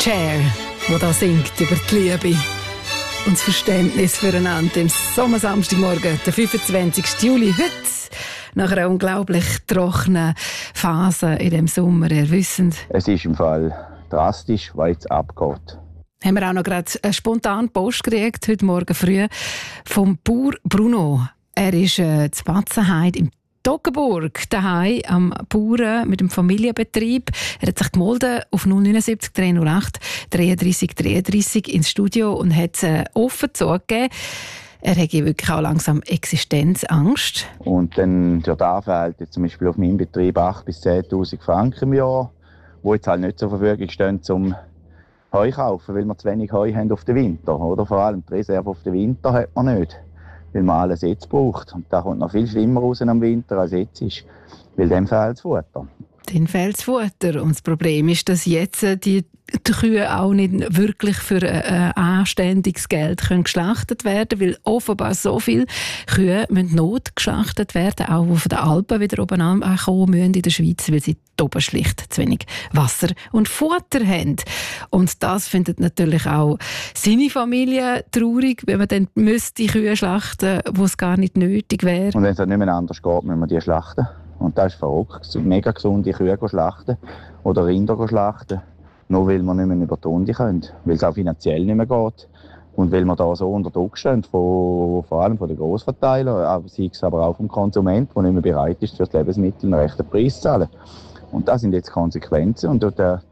Cher, der da singt über die Liebe und das Verständnis füreinander im Sommersamstagmorgen, der 25. Juli. Heute, nach einer unglaublich trockenen Phase in dem Sommer, ihr wisst. Es ist im Fall drastisch, weil es abgeht. Haben wir auch noch gerade eine spontane Post gekriegt, heute Morgen früh, vom Bauer Bruno. Er ist in Batzenheide im Toggenburg daheim am Bauern mit dem Familienbetrieb. Er hat sich gemeldet auf 079 308 33 33 ins Studio und hat offen zugegeben, er hätte wirklich auch langsam Existenzangst. Und dann der fehlt jetzt zum Beispiel auf meinem Betrieb 8.000 bis 10.000 Franken im Jahr, die jetzt halt nicht zur Verfügung stehen, zum Heu kaufen, weil wir zu wenig Heu haben auf den Winter. Oder? Vor allem die Reserve auf den Winter hat man nicht, weil man alles jetzt braucht. Und da kommt noch viel schlimmer raus am Winter, als jetzt ist, weil dem fehlt das Futter. Dann fehlt das Futter. Und das Problem ist, dass jetzt die Kühe auch nicht wirklich für ein anständiges Geld geschlachtet werden können, weil offenbar so viele Kühe müssen notgeschlachtet werden, auch die von den Alpen wieder oben ankommen müssen in der Schweiz, weil sie oben schlicht zu wenig Wasser und Futter haben. Und das findet natürlich auch seine Familie traurig, wenn man dann die Kühe schlachten müsste, wo es gar nicht nötig wäre. Und wenn es nicht mehr anders geht, müssen wir die schlachten. Und das ist verrückt, mega gesunde Kühe schlachten oder Rinder schlachten. Nur weil wir nicht mehr über die Runde können, weil es auch finanziell nicht mehr geht und weil wir da so unter Druck stehen, vor allem von den Grossverteilern, sei es aber auch vom Konsument, der nicht mehr bereit ist, für das Lebensmittel einen rechten Preis zu zahlen. Und das sind jetzt Konsequenzen und der